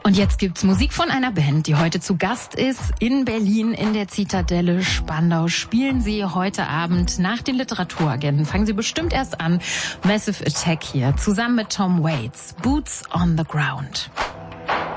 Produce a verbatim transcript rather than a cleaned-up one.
Und jetzt gibt's Musik von einer Band, die heute zu Gast ist in Berlin in der Zitadelle Spandau. Spielen sie heute Abend nach den Literaturagenten. Fangen sie bestimmt erst an. Massive Attack hier, zusammen mit Tom Waits. Boots on the Ground.